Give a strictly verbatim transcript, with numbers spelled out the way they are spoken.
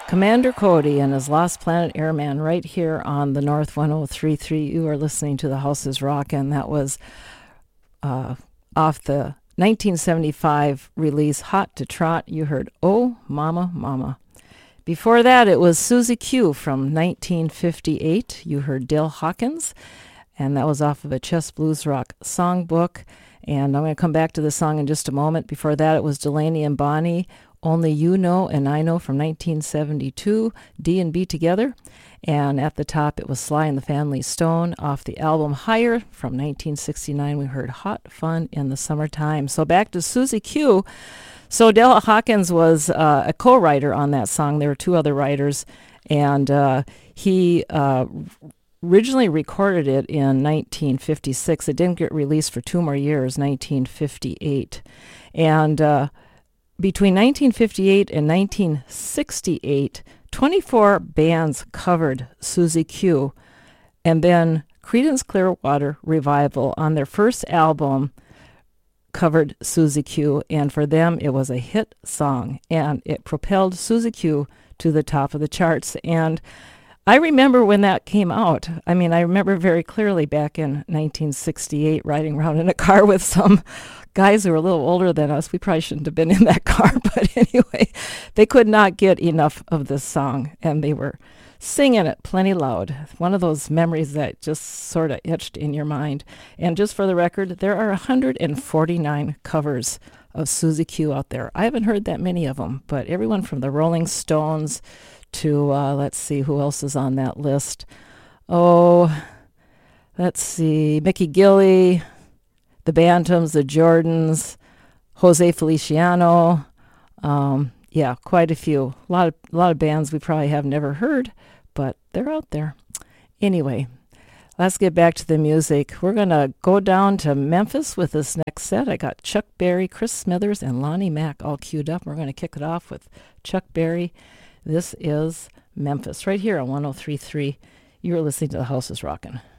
Commander Cody and his Lost Planet Airman right here on the North one oh three point three. You are listening to The House is Rockin'. That was uh, off the nineteen seventy-five release Hot to Trot. You heard Oh Mama Mama. Before that, it was Susie Q from nineteen fifty-eight. You heard Dale Hawkins, and that was off of a Chess Blues Rock songbook. And I'm going to come back to the song in just a moment. Before that, it was Delaney and Bonnie, Only You Know and I Know from nineteen seventy-two, D and B Together. And at the top, it was Sly and the Family Stone off the album Higher from nineteen sixty-nine. We heard Hot Fun in the Summertime. So back to Susie Q. So Dale Hawkins was uh, a co-writer on that song. There were two other writers, and uh, he uh, originally recorded it in nineteen fifty-six. It didn't get released for two more years, nineteen fifty-eight. And uh, between nineteen fifty-eight and nineteen sixty-eight, twenty-four bands covered Susie Q. And then Creedence Clearwater Revival on their first album covered Susie Q, and for them it was a hit song, and it propelled Susie Q to the top of the charts. And I remember when that came out. I mean, I remember very clearly back in nineteen sixty-eight riding around in a car with some guys who were a little older than us. We probably shouldn't have been in that car, but anyway, they could not get enough of this song, and they were singing it plenty loud. One of those memories that just sort of etched in your mind. And just for the record, there are one hundred forty-nine covers of Susie Q out there. I haven't heard that many of them, but everyone from the Rolling Stones to, uh, let's see, who else is on that list? Oh, let's see, Mickey Gilley, the Bantams, the Jordans, Jose Feliciano. Um, yeah, quite a few. A lot of, a lot of bands we probably have never heard, but they're out there. Anyway, let's get back to the music. We're going to go down to Memphis with this next set. I got Chuck Berry, Chris Smithers, and Lonnie Mack all queued up. We're going to kick it off with Chuck Berry. This is Memphis, right here on one oh three point three. You're listening to The House is Rockin'.